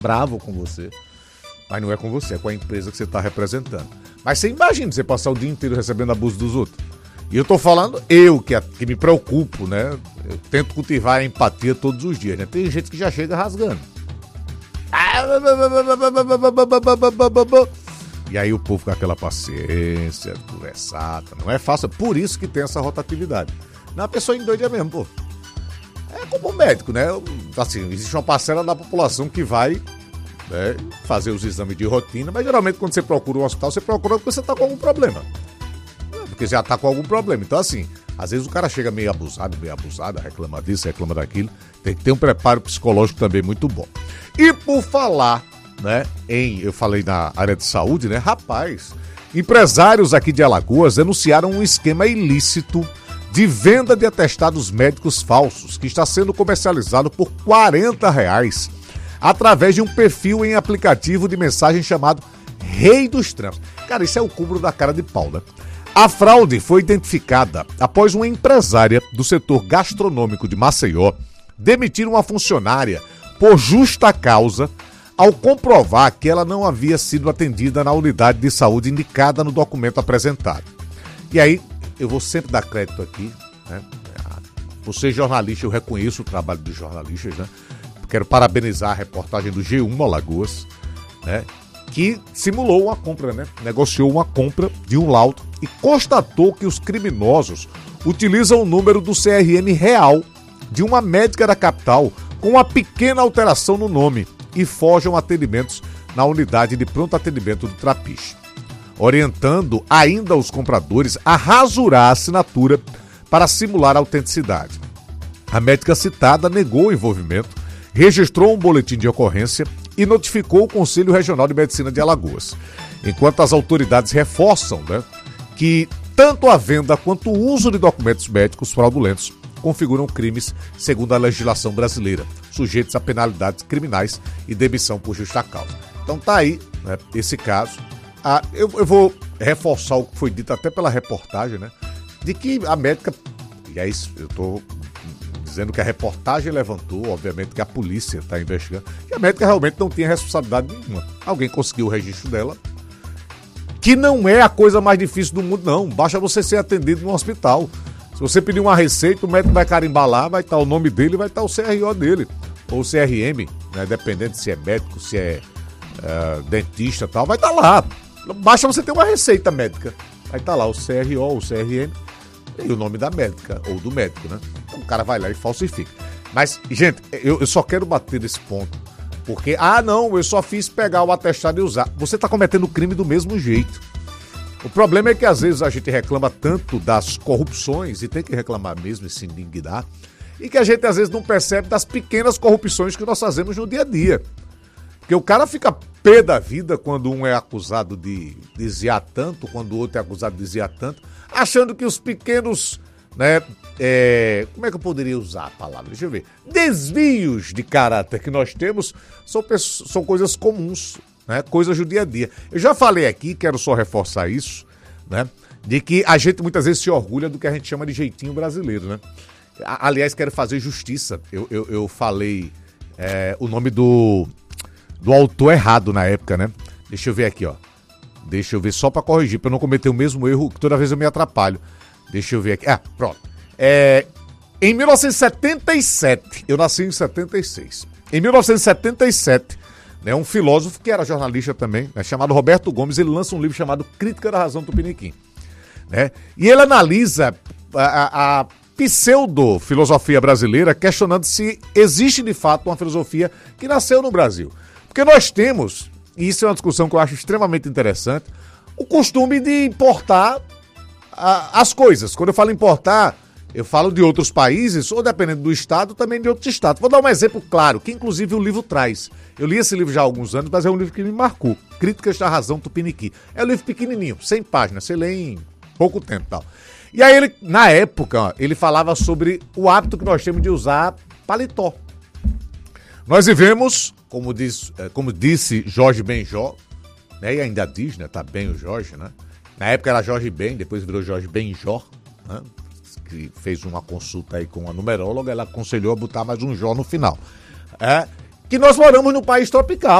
bravo com você, mas não é com você, é com a empresa que você está representando. Mas você imagina você passar o dia inteiro recebendo abuso dos outros. E eu tô falando, que me preocupo, né? Eu tento cultivar a empatia todos os dias, né? Tem gente que já chega rasgando. E aí o povo com aquela paciência, conversada, não é fácil. Por isso que tem essa rotatividade. Não, a pessoa endoida mesmo, pô. É como um médico, né? Assim, existe uma parcela da população que vai, né, fazer os exames de rotina, mas geralmente quando você procura um hospital, você procura porque você tá com algum problema. Porque já tá com algum problema. Então, assim, às vezes o cara chega meio abusado, reclama disso, reclama daquilo. Tem que ter um preparo psicológico também muito bom. E por falar, né, eu falei na área de saúde, né, rapaz, empresários aqui de Alagoas denunciaram um esquema ilícito de venda de atestados médicos falsos que está sendo comercializado por R$40 através de um perfil em aplicativo de mensagem chamado Rei dos Trampos. Cara, isso é o cúmulo da cara de pau, né? A fraude foi identificada após uma empresária do setor gastronômico de Maceió demitir uma funcionária por justa causa ao comprovar que ela não havia sido atendida na unidade de saúde indicada no documento apresentado. E aí, eu vou sempre dar crédito aqui, né? Você jornalista, eu reconheço o trabalho dos jornalistas, né? Quero parabenizar a reportagem do G1 Alagoas, né? Que simulou uma compra, né? Negociou uma compra de um laudo e constatou que os criminosos utilizam o número do CRM real de uma médica da capital com uma pequena alteração no nome e forjam atendimentos na unidade de pronto atendimento do Trapiche, orientando ainda os compradores a rasurar a assinatura para simular a autenticidade. A médica citada negou o envolvimento, registrou um boletim de ocorrência e notificou o Conselho Regional de Medicina de Alagoas, enquanto as autoridades reforçam, né, que tanto a venda quanto o uso de documentos médicos fraudulentos configuram crimes segundo a legislação brasileira, sujeitos a penalidades criminais e demissão por justa causa. Então tá aí, né, esse caso. Eu vou reforçar o que foi dito até pela reportagem, né, de que a médica, e é isso, eu estou dizendo que a reportagem levantou, obviamente que a polícia está investigando, que a médica realmente não tinha responsabilidade nenhuma. Alguém conseguiu o registro dela, que não é a coisa mais difícil do mundo, não. Basta você ser atendido no hospital. Se você pedir uma receita, o médico vai carimbar lá, vai estar o nome dele, vai estar o CRO dele, ou o CRM, né, dependendo se é médico, se é dentista e tal, vai estar lá. Basta você ter uma receita médica. Vai estar lá o CRO, o CRM e o nome da médica, ou do médico, né? Então o cara vai lá e falsifica. Mas, gente, eu só quero bater nesse ponto. Porque, não, eu só fiz pegar o atestado e usar. Você está cometendo crime do mesmo jeito. O problema é que às vezes a gente reclama tanto das corrupções, e tem que reclamar mesmo e se indignar, e que a gente às vezes não percebe das pequenas corrupções que nós fazemos no dia a dia. Porque o cara fica pé da vida quando um é acusado de desviar tanto, quando o outro é acusado de desviar tanto, achando que os pequenos, né, como é que eu poderia usar a palavra? Deixa eu ver. Desvios de caráter que nós temos são coisas comuns, né, coisas do dia a dia. Eu já falei aqui, quero só reforçar isso, né, de que a gente muitas vezes se orgulha do que a gente chama de jeitinho brasileiro, né? Aliás, quero fazer justiça. Eu falei o nome do autor errado na época, né? Deixa eu ver aqui, ó. Deixa eu ver só pra corrigir, pra eu não cometer o mesmo erro que toda vez eu me atrapalho. Deixa eu ver aqui. Pronto. Em 1977, eu nasci em 76. Em 1977, né, um filósofo que era jornalista também, né, chamado Roberto Gomes, ele lança um livro chamado Crítica da Razão Tupiniquim, né? E ele analisa a pseudo-filosofia brasileira, questionando se existe de fato uma filosofia que nasceu no Brasil. Porque nós temos, e isso é uma discussão que eu acho extremamente interessante, o costume de importar as coisas. Quando eu falo importar, eu falo de outros países, ou dependendo do estado, também de outros estados. Vou dar um exemplo claro, que inclusive o livro traz. Eu li esse livro já há alguns anos, mas é um livro que me marcou. Críticas da Razão Tupiniquim. É um livro pequenininho, 100 páginas, você lê em pouco tempo e tal. E aí, ele, na época, ele falava sobre o hábito que nós temos de usar paletó. Nós vivemos, como disse Jorge Benjó, né, e ainda diz, né, tá bem o Jorge, né? Na época era Jorge Ben, depois virou Jorge Benjó, né? Que fez uma consulta aí com a numeróloga, ela aconselhou a botar mais um Jó no final. que nós moramos no país tropical.